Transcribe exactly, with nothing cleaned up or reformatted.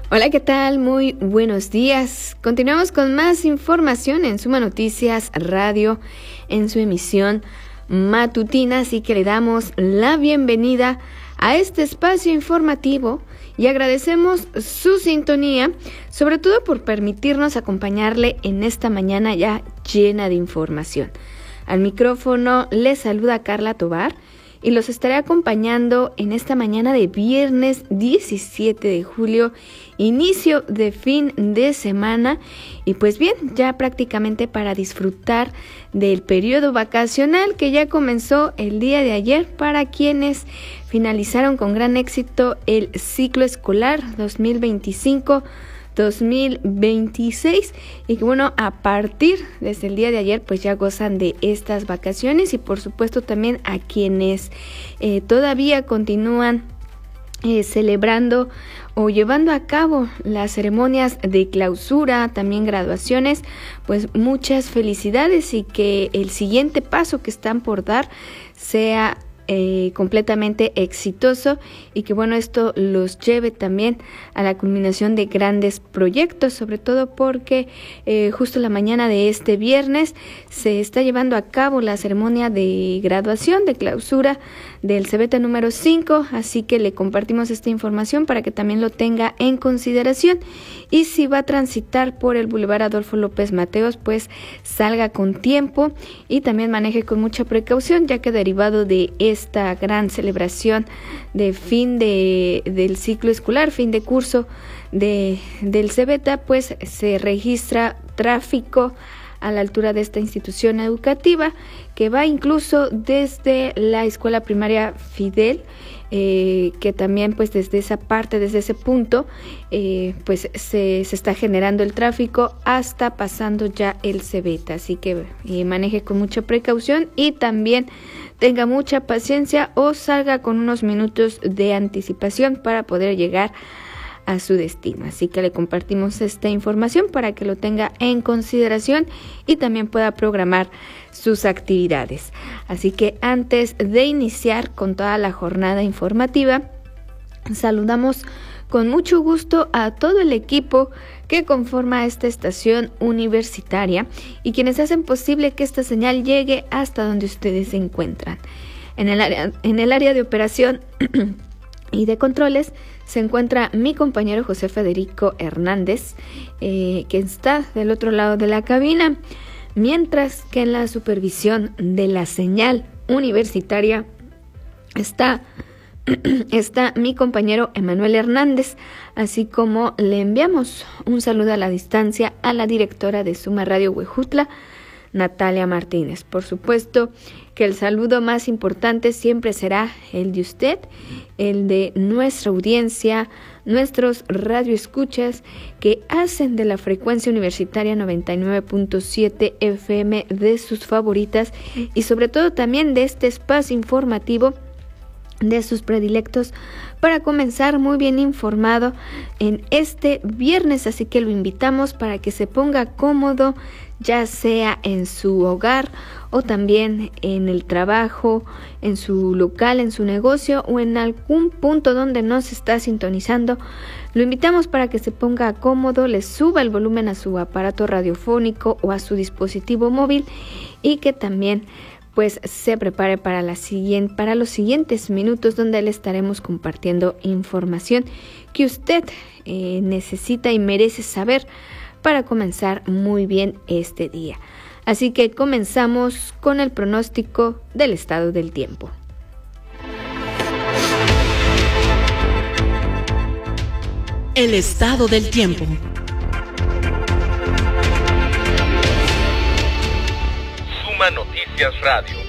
Hola, ¿qué tal? Muy buenos días. Continuamos con más información en Suma Noticias Radio, en su emisión matutina, así que le damos la bienvenida a este espacio informativo y agradecemos su sintonía, sobre todo por permitirnos acompañarle en esta mañana ya llena de información. Al micrófono les saluda Carla Tovar y los estaré acompañando en esta mañana de viernes diecisiete de julio, inicio de fin de semana, y pues bien, ya prácticamente para disfrutar del periodo vacacional que ya comenzó el día de ayer para quienes finalizaron con gran éxito el ciclo escolar dos mil veinticinco dos mil veintiséis, y que bueno, a partir desde el día de ayer pues ya gozan de estas vacaciones, y por supuesto también a quienes eh, todavía continúan eh, celebrando o llevando a cabo las ceremonias de clausura, también graduaciones, pues muchas felicidades, y que el siguiente paso que están por dar sea Eh, completamente exitoso, y que bueno, esto los lleve también a la culminación de grandes proyectos, sobre todo porque eh, justo la mañana de este viernes se está llevando a cabo la ceremonia de graduación, de clausura del Cebeta número cinco, así que le compartimos esta información para que también lo tenga en consideración, y si va a transitar por el Boulevard Adolfo López Mateos, pues salga con tiempo y también maneje con mucha precaución, ya que derivado de este esta gran celebración de fin de, del ciclo escolar, fin de curso de, del Cebeta, pues se registra tráfico a la altura de esta institución educativa, que va incluso desde la escuela primaria Fidel, eh, que también pues desde esa parte, desde ese punto, eh, pues se, se está generando el tráfico hasta pasando ya el Cebeta, así que eh, maneje con mucha precaución y también tenga mucha paciencia o salga con unos minutos de anticipación para poder llegar a su destino. Así que le compartimos esta información para que lo tenga en consideración y también pueda programar sus actividades. Así que antes de iniciar con toda la jornada informativa, saludamos con mucho gusto a todo el equipo que conforma esta estación universitaria y quienes hacen posible que esta señal llegue hasta donde ustedes se encuentran. En el área, en el área de operación y de controles se encuentra mi compañero José Federico Hernández, eh, que está del otro lado de la cabina, mientras que en la supervisión de la señal universitaria está está mi compañero Emanuel Hernández, así como le enviamos un saludo a la distancia a la directora de Suma Radio Huejutla, Natalia Martínez. Por supuesto que el saludo más importante siempre será el de usted, el de nuestra audiencia, nuestros radioescuchas que hacen de la frecuencia universitaria noventa y nueve punto siete F M de sus favoritas, y sobre todo también de este espacio informativo de sus predilectos para comenzar muy bien informado en este viernes. Así que lo invitamos para que se ponga cómodo, ya sea en su hogar o también en el trabajo, en su local, en su negocio o en algún punto donde nos está sintonizando. Lo invitamos para que se ponga cómodo, le suba el volumen a su aparato radiofónico o a su dispositivo móvil, y que también pues se prepare para, la siguiente, para los siguientes minutos, donde le estaremos compartiendo información que usted eh, necesita y merece saber para comenzar muy bien este día. Así que comenzamos con el pronóstico del estado del tiempo. El estado del tiempo. Suma Noticias Radio.